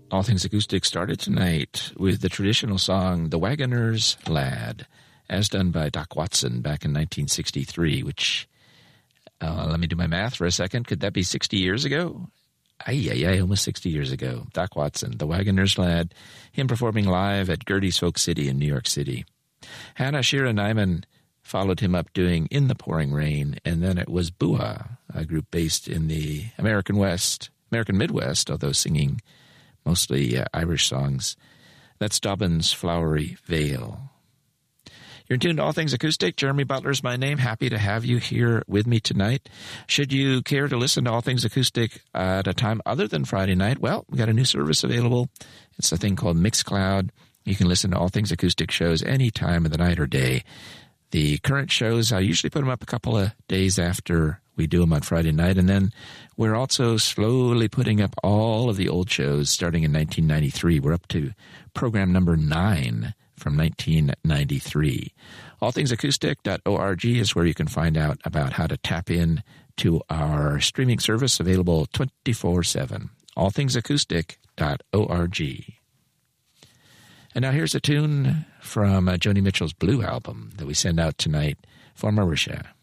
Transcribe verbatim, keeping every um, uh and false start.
All Things Acoustic started tonight with the traditional song, The Wagoner's Lad, as done by Doc Watson back in nineteen sixty-three, which, uh, let me do my math for a second. Could that be sixty years ago? Ay, ay, ay, almost sixty years ago. Doc Watson, The Wagoner's Lad, him performing live at Gertie's Folk City in New York City. Hannah Shira Nyman followed him up doing In the Pouring Rain, and then it was Bua, a group based in the American West, American Midwest, although singing mostly uh, Irish songs. That's Dobbin's Flowery Vale. You're tuned to All Things Acoustic. Jeremy Butler's my name. Happy to have you here with me tonight. Should you care to listen to All Things Acoustic at a time other than Friday night, well, we got a new service available. It's a thing called Mixcloud. You can listen to All Things Acoustic shows any time of the night or day. The current shows, I usually put them up a couple of days after we do them on Friday night, and then we're also slowly putting up all of the old shows starting in nineteen ninety-three. We're up to program number nine from nineteen ninety-three. all things acoustic dot org is where you can find out about how to tap in to our streaming service available twenty-four seven. all things acoustic dot org. And now here's a tune from uh, Joni Mitchell's Blue album that we send out tonight for Marisha.